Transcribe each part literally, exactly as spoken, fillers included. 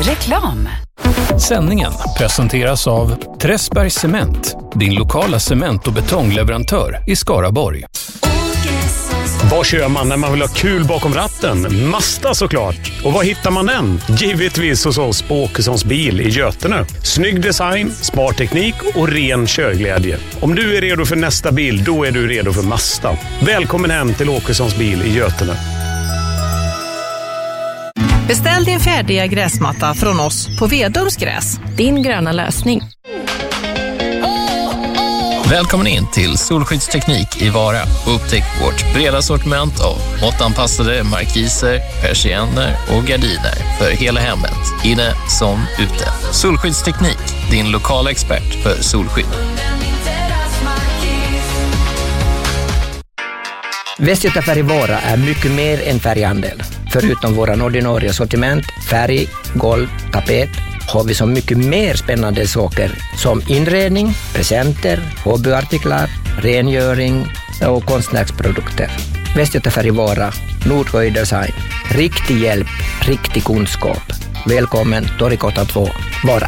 Reklam. Sändningen presenteras av Träsbergs Cement, din lokala cement- och betongleverantör i Skaraborg. Vad kör man när man vill ha kul bakom ratten? Mazda såklart. Och var hittar man den? Givetvis hos oss på Åkessons bil i Götene. Snygg design, smart teknik och ren körglädje. Om du är redo för nästa bil, då är du redo för Mazda. Välkommen hem till Åkessons bil i Götene. Beställ din färdiga gräsmatta från oss på Vedums gräs. Din gröna lösning. Välkommen in till Solskyddsteknik i Vara och upptäck vårt breda sortiment av måttanpassade markiser, persienner och gardiner för hela hemmet, inne som ute. Solskyddsteknik, din lokala expert för solskydd. Västgöta Färg Vara är mycket mer än färghandel. Förutom våra ordinarie sortiment, färg, golv, tapet, har vi så mycket mer spännande saker som inredning, presenter, hobbyartiklar, rengöring och konstnärsprodukter. Västgöta Färg Vara, Nordsjö Design. Riktig hjälp, riktig kunskap. Välkommen Torgatan två, Vara.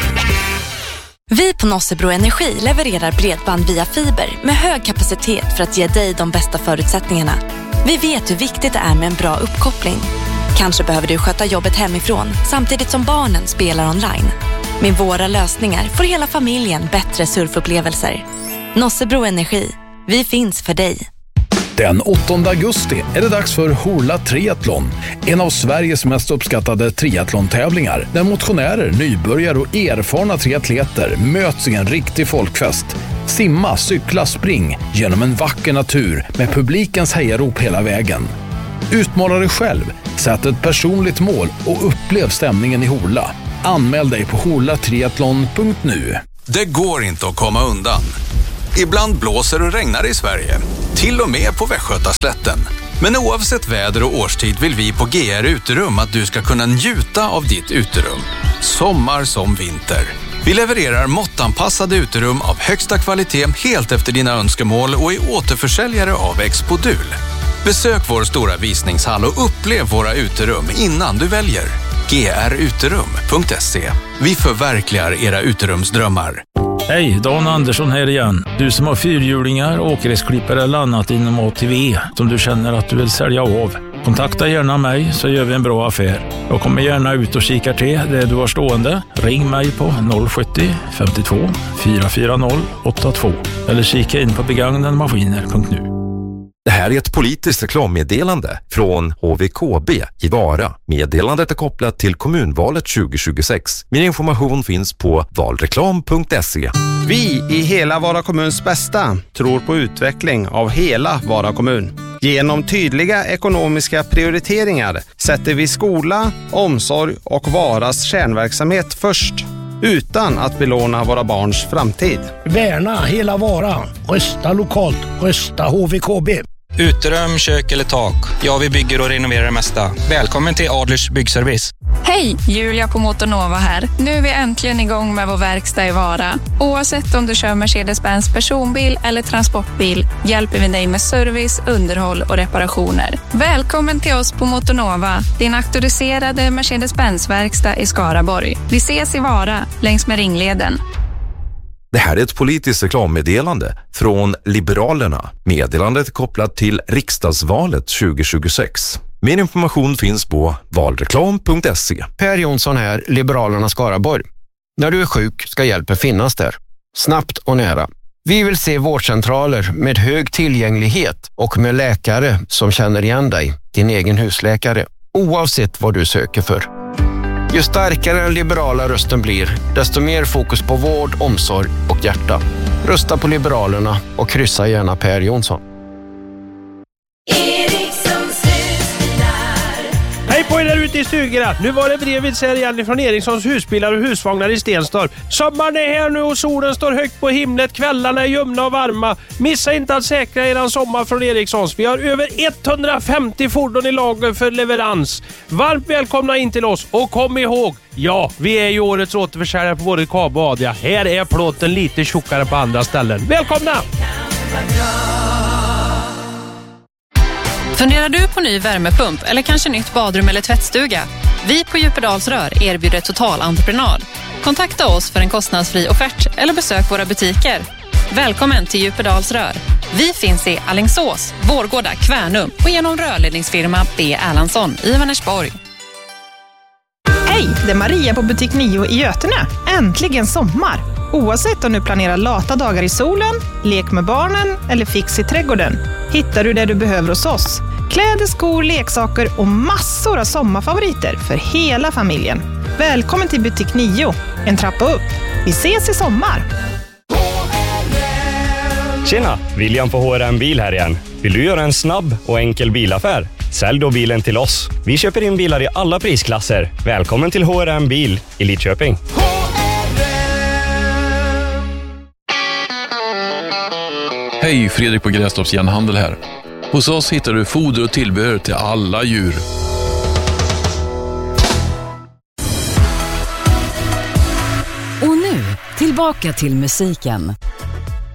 Vi på Nossebro Energi levererar bredband via fiber med hög kapacitet för att ge dig de bästa förutsättningarna. Vi vet hur viktigt det är med en bra uppkoppling. Kanske behöver du sköta jobbet hemifrån samtidigt som barnen spelar online. Med våra lösningar får hela familjen bättre surfupplevelser. Nossebro Energi. Vi finns för dig. Den åttonde augusti är det dags för Horla Triathlon, en av Sveriges mest uppskattade triathlon-tävlingar där motionärer, nybörjare och erfarna triatleter möts i en riktig folkfest. Simma, cykla, spring genom en vacker natur med publikens hejarop hela vägen. Utmana dig själv, sätt ett personligt mål och upplev stämningen i Horla. Anmäl dig på horla triathlon punkt nu. Det går inte att komma undan. Ibland blåser och regnar i Sverige, till och med på Västgötaslätten. Men oavsett väder och årstid vill vi på G R Uterum att du ska kunna njuta av ditt uterum. Sommar som vinter. Vi levererar måttanpassade uterum av högsta kvalitet helt efter dina önskemål och är återförsäljare av Expodul. Besök vår stora visningshall och upplev våra uterum innan du väljer. g r uterum punkt se. Vi förverkligar era uterumsdrömmar. Hej, Dan Andersson här igen. Du som har fyrhjulingar, åkgräsklippare eller annat inom A T V som du känner att du vill sälja av. Kontakta gärna mig så gör vi en bra affär. Jag kommer gärna ut och kika till det du har stående. Ring mig på noll sjuttio femtiotvå fyra fyra noll åtta två eller kika in på begagnademaskiner punkt nu. Det här är ett politiskt reklammeddelande från H V K B i Vara. Meddelandet är kopplat till kommunvalet tjugo tjugosex. Mer information finns på valreklam punkt se. Vi i hela Vara kommuns bästa tror på utveckling av hela Vara kommun. Genom tydliga ekonomiska prioriteringar sätter vi skola, omsorg och Varas kärnverksamhet först, utan att belåna våra barns framtid. Värna hela Vara. Rösta lokalt. Rösta H V K B. Uterum, kök eller tak. Ja, vi bygger och renoverar det mesta. Välkommen till Adlers byggservice. Hej, Julia på Motornova här. Nu är vi äntligen igång med vår verkstad i Vara. Oavsett om du kör Mercedes-Benz personbil eller transportbil hjälper vi dig med service, underhåll och reparationer. Välkommen till oss på Motornova, din auktoriserade Mercedes-Benz-verkstad i Skaraborg. Vi ses i Vara, längs med Ringleden. Det här är ett politiskt reklammeddelande från Liberalerna. Meddelandet är kopplat till riksdagsvalet tjugo tjugosex. Mer information finns på valreklam punkt se. Per Jonsson här, Liberalerna Skaraborg. När du är sjuk ska hjälpen finnas där. Snabbt och nära. Vi vill se vårdcentraler med hög tillgänglighet och med läkare som känner igen dig, din egen husläkare, oavsett vad du söker för. Ju starkare den liberala rösten blir, desto mer fokus på vård, omsorg och hjärta. Rösta på Liberalerna och kryssa gärna Per Jonsson. Hej på er där ute i stugorna. Nu var det brevet här igen från Erikssons husbilar och husvagnar i Stenstorp. Sommaren är här nu och solen står högt på himlet. Kvällarna är ljumna och varma. Missa inte att säkra eran sommar från Erikssons. Vi har över etthundrafemtio fordon i lager för leverans. Varmt välkomna in till oss och kom ihåg, ja, vi är ju årets återförsäljare på både Kab och Adria. Här är plåten lite tjockare på andra ställen. Välkomna! Funderar du på ny värmepump eller kanske nytt badrum eller tvättstuga? Vi på Djupedals Rör erbjuder totalentreprenad. Kontakta oss för en kostnadsfri offert eller besök våra butiker. Välkommen till Djupedals Rör. Vi finns i Alingsås, Vårgårda, Kvärnum och genom rörledningsfirma B. Erlandsson i Vänersborg. Hej, det är Maria på butik nio i Götene. Äntligen sommar! Oavsett om du planerar lata dagar i solen, lek med barnen eller fix i trädgården, hittar du det du behöver hos oss. Kläder, skor, leksaker och massor av sommarfavoriter för hela familjen. Välkommen till butik nio, en trappa upp. Vi ses i sommar! Tjena, William på H R M Bil här igen. Vill du göra en snabb och enkel bilaffär? Sälj då bilen till oss. Vi köper in bilar i alla prisklasser. Välkommen till H R M Bil i Lidköping. Hej, Fredrik på Grästorps Järnhandel här. Hos oss hittar du foder och tillbehör till alla djur. Och nu, tillbaka till musiken.